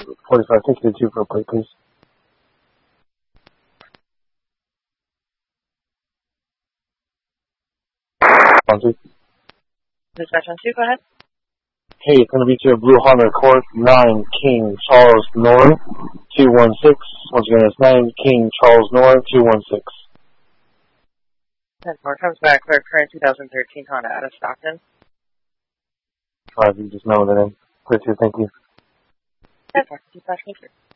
45, take you to 2 for a plate, please. On 2. Dispatch on 2, go ahead. Hey, it's going to be to Blue Honda Court, 9 King Charles North, 216. Once again, it's 9 King Charles North, 216. 10-4 comes back for a current 2013 Honda out of Stockton. 5, you just know the name. Clear 2, thank you. 10-4, dispatch me through.